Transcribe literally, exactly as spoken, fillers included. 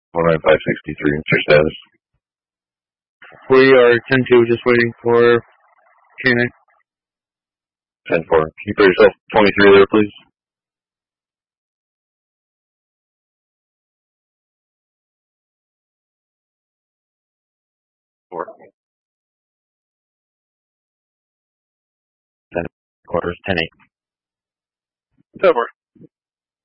one nine five sixty-three. What's your status? We are ten two, just waiting for K nine. ten four. Can you put yourself twenty-three there, please? Four. Ten quarters, ten eight. Over.